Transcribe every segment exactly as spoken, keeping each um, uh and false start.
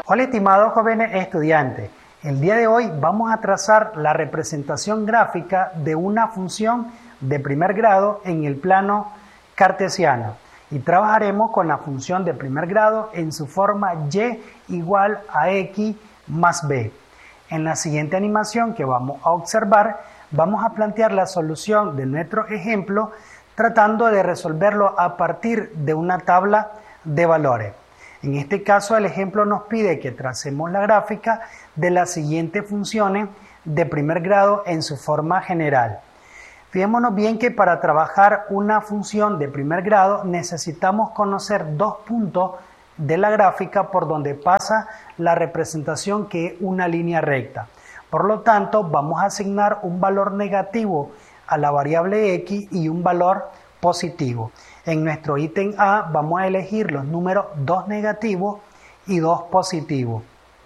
Hola estimados jóvenes estudiantes, el día de hoy vamos a trazar la representación gráfica de una función de primer grado en el plano cartesiano y trabajaremos con la función de primer grado en su forma y igual a x más b. En la siguiente animación que vamos a observar, vamos a plantear la solución de nuestro ejemplo tratando de resolverlo a partir de una tabla de valores. En este caso, el ejemplo nos pide que tracemos la gráfica de las siguientes funciones de primer grado en su forma general. Fijémonos bien que para trabajar una función de primer grado necesitamos conocer dos puntos de la gráfica por donde pasa la representación, que es una línea recta. Por lo tanto, vamos a asignar un valor negativo a la variable x y un valor positivo. En nuestro ítem A vamos a elegir los números dos negativos y dos positivos.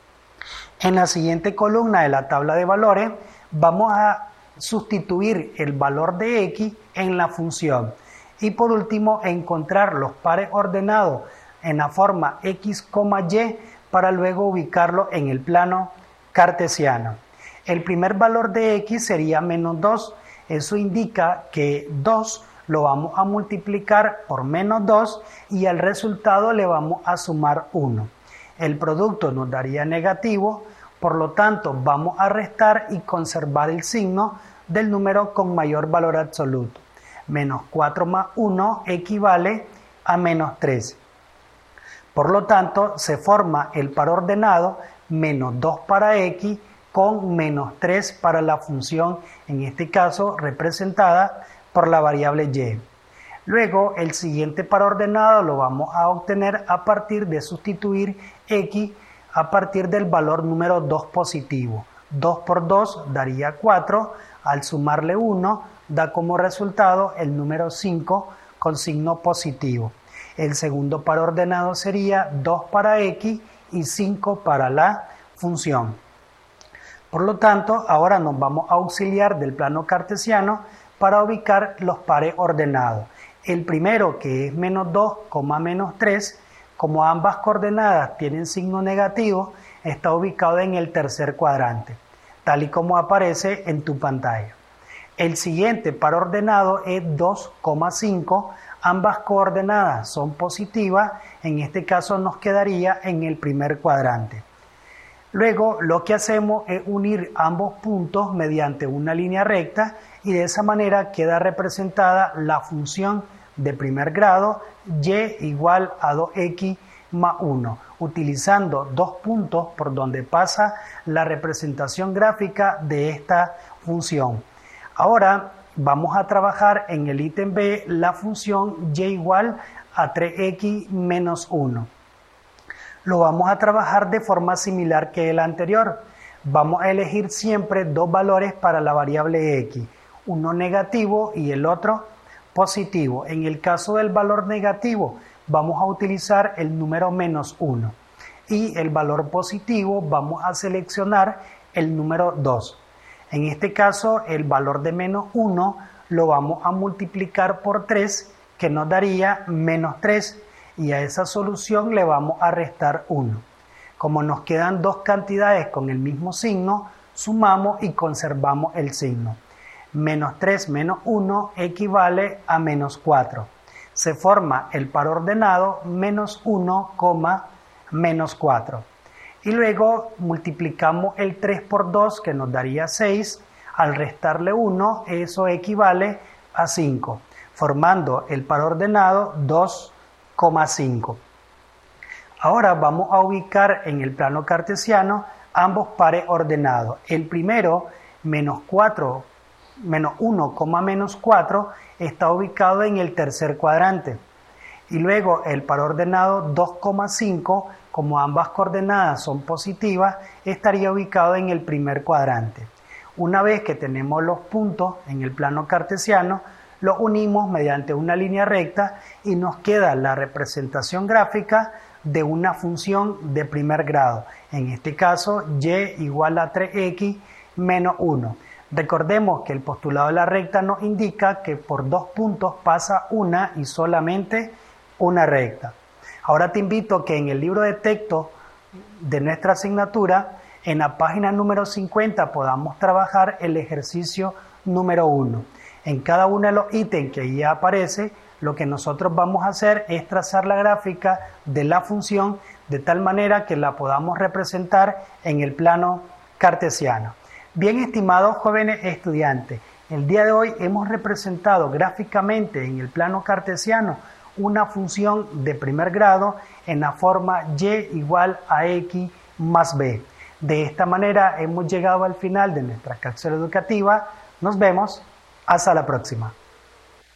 En la siguiente columna de la tabla de valores vamos a sustituir el valor de x en la función. Y por último, encontrar los pares ordenados en la forma x, y para luego ubicarlo en el plano cartesiano. El primer valor de x sería menos dos. Eso indica que dos lo vamos a multiplicar por menos dos y al resultado le vamos a sumar uno. El producto nos daría negativo, por lo tanto vamos a restar y conservar el signo del número con mayor valor absoluto. Menos cuatro más uno equivale a menos tres. Por lo tanto, se forma el par ordenado menos dos para x con menos tres para la función, en este caso representada por la variable y. Luego, el siguiente par ordenado lo vamos a obtener a partir de sustituir x a partir del valor número dos positivo. dos por dos daría cuatro, al sumarle uno da como resultado el número cinco con signo positivo. El segundo par ordenado sería dos para x y cinco para la función. Por lo tanto, ahora nos vamos a auxiliar del plano cartesiano para ubicar los pares ordenados. El primero, que es menos dos, menos tres, como ambas coordenadas tienen signo negativo, está ubicado en el tercer cuadrante, tal y como aparece en tu pantalla. El siguiente par ordenado es dos, cinco, ambas coordenadas son positivas, en este caso nos quedaría en el primer cuadrante. Luego lo que hacemos es unir ambos puntos mediante una línea recta y de esa manera queda representada la función de primer grado y igual a dos x más uno, utilizando dos puntos por donde pasa la representación gráfica de esta función. Ahora vamos a trabajar en el ítem B la función y igual a tres x menos uno. Lo vamos a trabajar de forma similar que el anterior. Vamos a elegir siempre dos valores para la variable x, uno negativo y el otro positivo. En el caso del valor negativo vamos a utilizar el número menos uno y el valor positivo vamos a seleccionar el número dos. En este caso el valor de menos uno lo vamos a multiplicar por tres, que nos daría menos tres. Y a esa solución le vamos a restar uno. Como nos quedan dos cantidades con el mismo signo, sumamos y conservamos el signo. Menos tres menos uno equivale a menos cuatro. Se forma el par ordenado menos uno, menos cuatro. Y luego multiplicamos el tres por dos, que nos daría seis. Al restarle uno, eso equivale a cinco, formando el par ordenado dos, cinco. Ahora vamos a ubicar en el plano cartesiano ambos pares ordenados. El primero, menos cuatro, menos uno, menos cuatro, está ubicado en el tercer cuadrante. Y luego el par ordenado dos, cinco, como ambas coordenadas son positivas, estaría ubicado en el primer cuadrante. Una vez que tenemos los puntos en el plano cartesiano, los unimos mediante una línea recta y nos queda la representación gráfica de una función de primer grado. En este caso, y igual a tres x menos uno. Recordemos que el postulado de la recta nos indica que por dos puntos pasa una y solamente una recta. Ahora te invito a que en el libro de texto de nuestra asignatura, en la página número cincuenta podamos trabajar el ejercicio número uno. En cada uno de los ítems que ahí aparece, lo que nosotros vamos a hacer es trazar la gráfica de la función de tal manera que la podamos representar en el plano cartesiano. Bien, estimados jóvenes estudiantes, el día de hoy hemos representado gráficamente en el plano cartesiano una función de primer grado en la forma y igual a x más b. De esta manera hemos llegado al final de nuestra cápsula educativa. Nos vemos. Hasta la próxima.